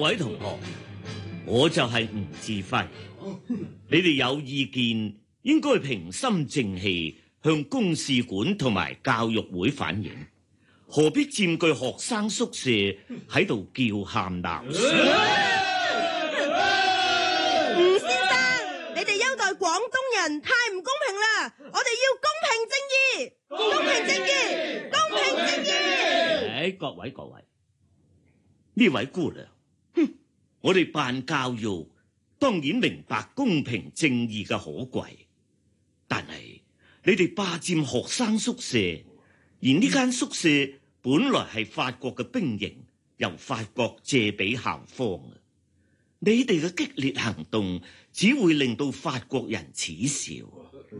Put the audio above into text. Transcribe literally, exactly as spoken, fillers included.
位同學，我就係吳志輝。你哋有意見，應該平心靜氣向公事館同埋教育會反映，何必佔據學生宿舍喺度叫喊鬧？ 吳先生，你哋優待廣東人太唔公平啦！我哋要公平正義，公平正義，公平正義。 哎，各位各位，呢位姑娘，哼，我哋辦教育當然明白公平正義嘅可貴，但係你哋霸佔學生宿舍，而呢間宿舍本來係法國嘅兵營，由法國借俾校方啊！你哋嘅激烈行動只會令到法國人恥笑。